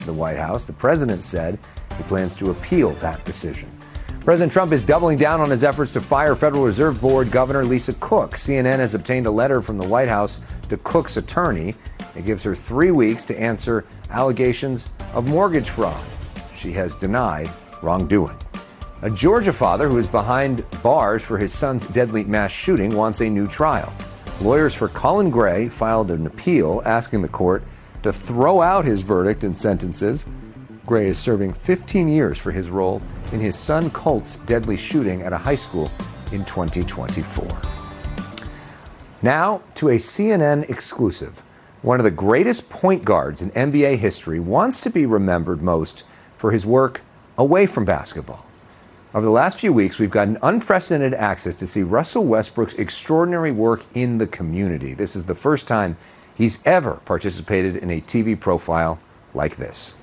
the White House. The president said he plans to appeal that decision. President Trump is doubling down on his efforts to fire Federal Reserve Board Governor Lisa Cook. CNN has obtained a letter from the White House to Cook's attorney. It gives her 3 weeks to answer allegations of mortgage fraud. She has denied wrongdoing. A Georgia father who is behind bars for his son's deadly mass shooting wants a new trial. Lawyers for Colin Gray filed an appeal asking the court to throw out his verdict and sentences. Gray is serving 15 years for his role in his son Colt's deadly shooting at a high school in 2024. Now to a CNN exclusive. One of the greatest point guards in NBA history wants to be remembered most for his work away from basketball. Over the last few weeks, we've gotten unprecedented access to see Russell Westbrook's extraordinary work in the community. This is the first time he's ever participated in a TV profile like this.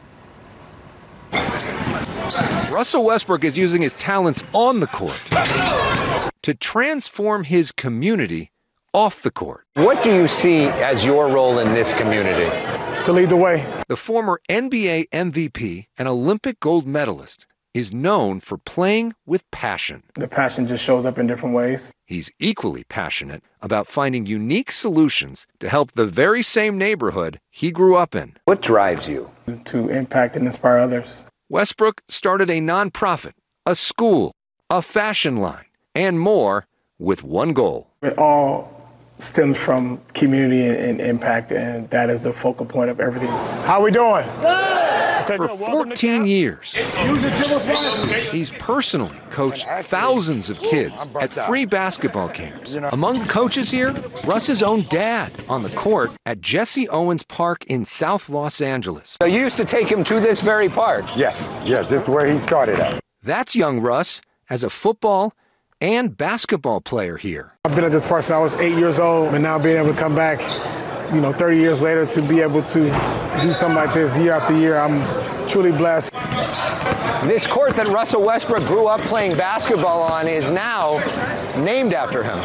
Russell Westbrook is using his talents on the court to transform his community off the court. What do you see as your role in this community? To lead the way. The former NBA MVP and Olympic gold medalist is known for playing with passion. The passion just shows up in different ways. He's equally passionate about finding unique solutions to help the very same neighborhood he grew up in. What drives you? To impact and inspire others. Westbrook started a nonprofit, a school, a fashion line, and more with one goal. It all stems from community and impact, and that is the focal point of everything. How are we doing? Good. For 14 years, he's personally coached thousands of kids at free basketball camps. Among the coaches here, Russ's own dad on the court at Jesse Owens Park in South Los Angeles. So you used to take him to this very park? Yes, just where he started at. That's young Russ as a football and basketball player here. I've been at this park since I was 8 years old, and now being able to come back, 30 years later to be able to do something like this year after year, I'm truly blessed. This court that Russell Westbrook grew up playing basketball on is now named after him.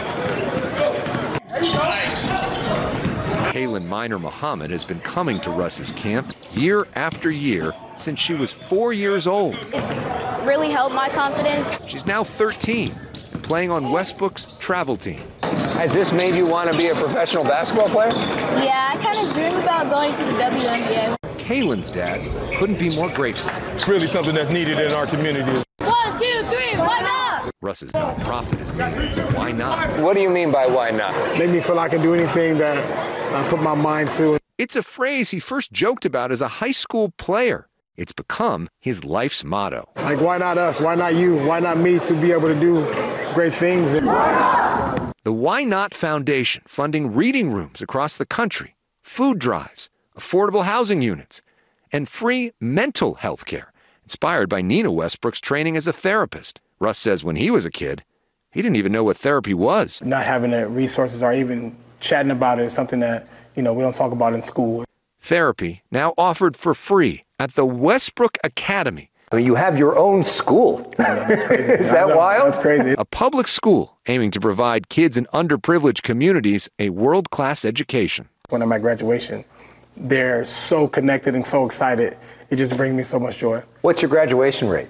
Kaylin Minor Muhammad has been coming to Russ's camp year after year since she was 4 years old. It's really helped my confidence. She's now 13 and playing on Westbrook's travel team. Has this made you want to be a professional basketball player? Yeah, I kind of dream about going to the WNBA. Kaylin's dad couldn't be more grateful. It's really something that's needed in our community. 1, 2, 3, why not? Russ's nonprofit is named Why Not? What do you mean by why not? Make me feel like I can do anything that I put my mind to. It's a phrase he first joked about as a high school player. It's become his life's motto. Like, why not us? Why not you? Why not me to be able to do great things? The Why Not Foundation funding reading rooms across the country, food drives, affordable housing units, and free mental health care, inspired by Nina Westbrook's training as a therapist. Russ says when he was a kid, he didn't even know what therapy was. Not having the resources or even chatting about it is something that, we don't talk about in school. Therapy now offered for free at the Westbrook Academy. I mean, you have your own school. That's crazy. Is that wild? That's crazy. A public school aiming to provide kids in underprivileged communities a world-class education. When I'm at graduation, they're so connected and so excited. It just brings me so much joy. What's your graduation rate?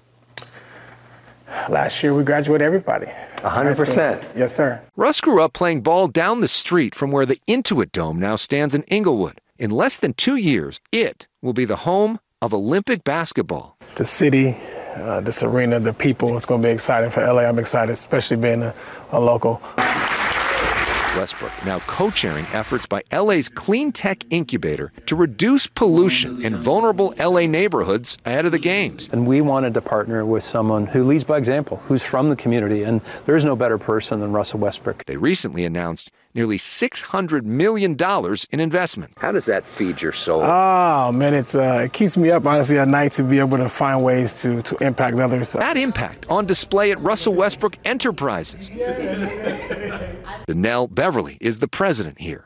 Last year, we graduated everybody. 100%. Yes, sir. Russ grew up playing ball down the street from where the Intuit Dome now stands in Inglewood. In less than 2 years, it will be the home of Olympic basketball. The city, this arena, the people, it's going to be exciting for LA. I'm excited, especially being a local. Westbrook now co-chairing efforts by LA's Clean Tech Incubator to reduce pollution in vulnerable LA neighborhoods ahead of the games. And we wanted to partner with someone who leads by example, who's from the community, and there's no better person than Russell Westbrook. They recently announced nearly $600 million in investments. How does that feed your soul? Oh, man, it keeps me up, honestly, at night to be able to find ways to impact others. That impact on display at Russell Westbrook Enterprises. Danelle Beverly is the president here.